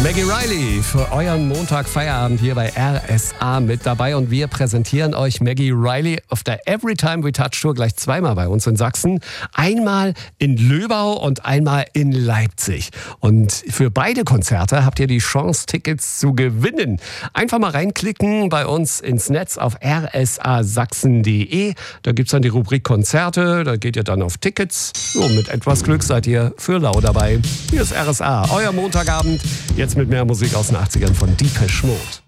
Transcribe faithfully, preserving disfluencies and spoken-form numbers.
Maggie Reilly für euren Montag-Feierabend hier bei R S A mit dabei und wir präsentieren euch Maggie Reilly auf der Everytime We Touch Tour gleich zweimal bei uns in Sachsen. Einmal in Löbau und einmal in Leipzig. Und für beide Konzerte habt ihr die Chance, Tickets zu gewinnen. Einfach mal reinklicken bei uns ins Netz auf r s a sachsen punkt d e. Da gibt's dann die Rubrik Konzerte, da geht ihr dann auf Tickets. So, mit etwas Glück seid ihr für lau dabei. Hier ist R S A, euer Montagabend. Jetzt mit mehr Musik aus den achtzigern von Depeche Mode.